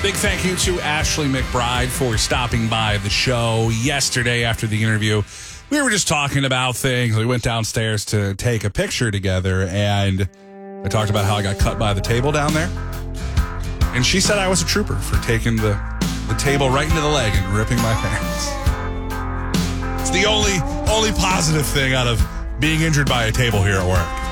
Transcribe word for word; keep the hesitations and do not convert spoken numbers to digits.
Big thank you to Ashley McBride for stopping by the show yesterday after the interview. We were just talking about things. We went downstairs to take a picture together, and I talked about how I got cut by the table down there. And she said I was a trooper for taking the, the table right into the leg and ripping my pants. It's the only only positive thing out of being injured by a table here at work.